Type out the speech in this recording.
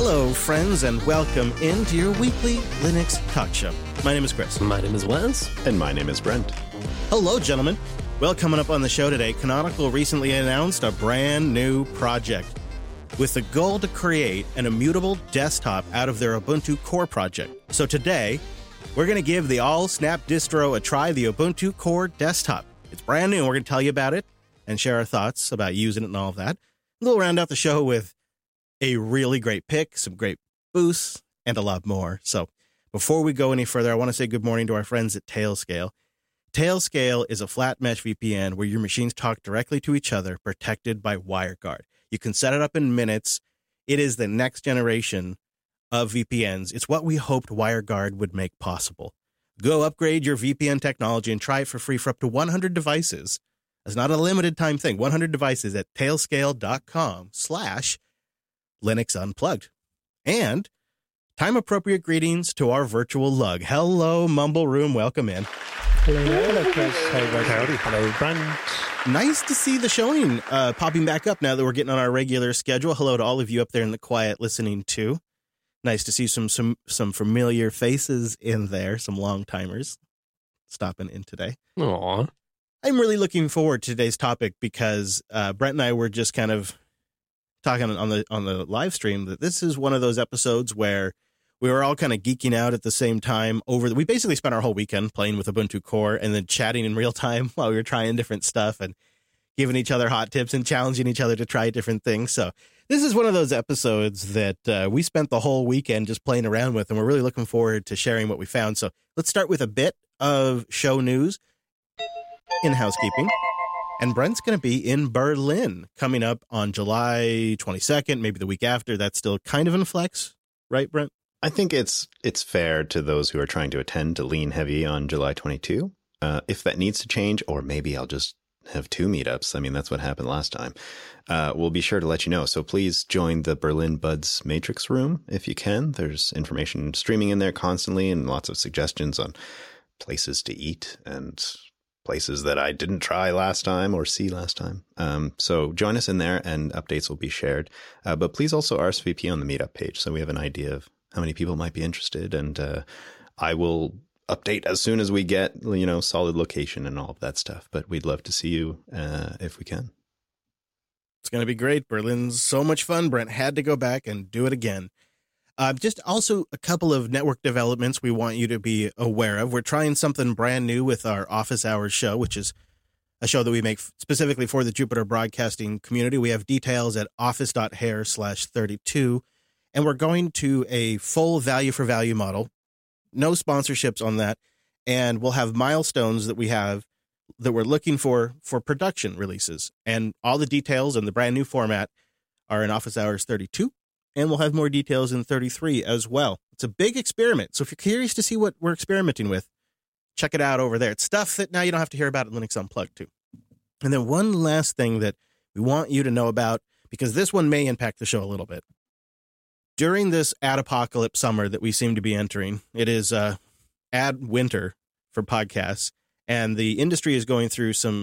Hello, friends, and welcome into your weekly Linux talk show. My name is Chris. My name is Wes. And my name is Brent. Hello, gentlemen. Well, coming up on the show today, Canonical recently announced a brand new project with the goal to create an immutable desktop out of their Ubuntu Core project. So today, we're going to give the all-snap distro a try, the Ubuntu Core desktop. It's brand new, and we're going to tell you about it and share our thoughts about using it and all of that. We'll round out the show with a really great pick, some great boosts, and a lot more. So before we go any further, I want to say good morning to our friends at Tailscale. Tailscale is a flat mesh VPN where your machines talk directly to each other, protected by WireGuard. You can set it up in minutes. It is the next generation of VPNs. It's what we hoped WireGuard would make possible. Go upgrade your VPN technology and try it for free for up to 100 devices. It's not a limited time thing. 100 devices at tailscale.com/Linux Unplugged. And time-appropriate greetings to our virtual lug. Hello, Mumble Room. Welcome in. Hello, Chris. Hello, Brent. Nice to see the showing popping back up now that we're getting on our regular schedule. Hello to all of you up there in the quiet listening too. Nice to see some familiar faces in there, some long-timers stopping in today. Aw. I'm really looking forward to today's topic because Brent and I were just kind of talking on the live stream that this is one of those episodes where we were all kind of geeking out at the same time we basically spent our whole weekend playing with Ubuntu Core and then chatting in real time while we were trying different stuff and giving each other hot tips and challenging each other to try different things. So this is one of those episodes that we spent the whole weekend just playing around with, and we're really looking forward to sharing what we found. So let's start with a bit of show news in housekeeping. And Brent's going to be in Berlin coming up on July 22nd, maybe the week after. That's still kind of in flex, right, Brent? I think it's fair to those who are trying to attend to lean heavy on July 22. If that needs to change, or maybe I'll just have two meetups. I mean, that's what happened last time. We'll be sure to let you know. So please join the Berlin Buds Matrix room if you can. There's information streaming in there constantly and lots of suggestions on places to eat and places that I didn't try last time or see last time. So join us in there and updates will be shared. But please also RSVP on the meetup page so we have an idea of how many people might be interested. And I will update as soon as we get, solid location and all of that stuff. But we'd love to see you if we can. It's going to be great. Berlin's so much fun. Brent had to go back and do it again. Just also a couple of network developments we want you to be aware of. We're trying something brand new with our Office Hours show, which is a show that we make specifically for the Jupiter Broadcasting community. We have details at office.hair/32, and we're going to a full value for value model. No sponsorships on that. And we'll have milestones that we're looking for production releases. And all the details and the brand new format are in Office Hours 32. And we'll have more details in 33 as well. It's a big experiment. So if you're curious to see what we're experimenting with, check it out over there. It's stuff that now you don't have to hear about at Linux Unplugged too. And then one last thing that we want you to know about, because this one may impact the show a little bit. During this ad apocalypse summer that we seem to be entering, it is ad winter for podcasts, and the industry is going through some